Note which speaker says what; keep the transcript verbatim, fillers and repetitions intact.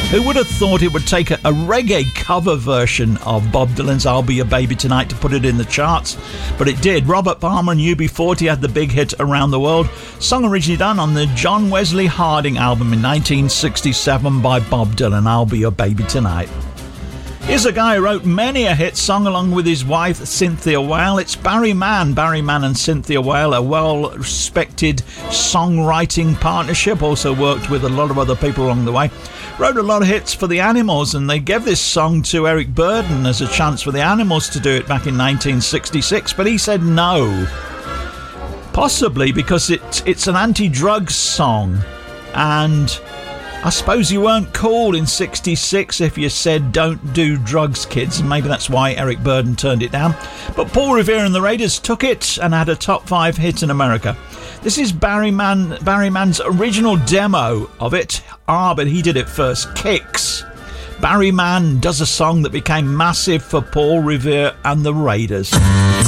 Speaker 1: Who would have thought it would take a, a reggae cover version of Bob Dylan's I'll Be Your Baby Tonight to put it in the charts? But it did. Robert Palmer and U B forty had the big hit Around the World, song originally done on the John Wesley Harding album in nineteen sixty-seven by Bob Dylan, I'll Be Your Baby Tonight. Here's a guy who wrote many a hit song along with his wife Cynthia Weil. It's Barry Mann. Barry Mann and Cynthia Weil, a well-respected songwriting partnership, also worked with a lot of other people along the way. Wrote a lot of hits for the Animals, and they gave this song to Eric Burdon as a chance for the Animals to do it back in nineteen sixty-six, but he said no. Possibly because it, it's an anti-drugs song, and I suppose you weren't cool in sixty-six if you said don't do drugs, kids, and maybe that's why Eric Burdon turned it down. But Paul Revere and the Raiders took it and had a top five hit in America. This is Barry Mann, Barry Mann's original demo of it. Ah, but he did it first. Kicks. Barry Mann does a song that became massive for Paul Revere and the Raiders.